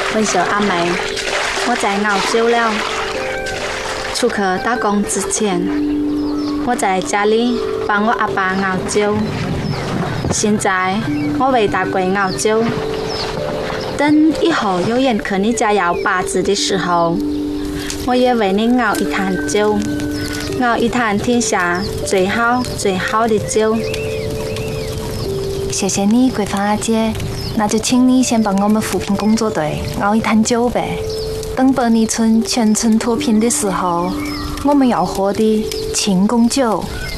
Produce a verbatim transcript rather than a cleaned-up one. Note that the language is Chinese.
文小阿梅，我在澳洲了。出去打工之前，我在家里帮我阿爸熬酒。现在我未打过澳洲，等以后有人去你家要把子的时候，我也为你熬一坛酒，熬一坛天下最好最好的酒。 谢谢你，桂芳阿姐。那就请你先帮我们扶贫工作队熬一坛酒呗。等白泥村全村脱贫的时候，我们要喝的庆功酒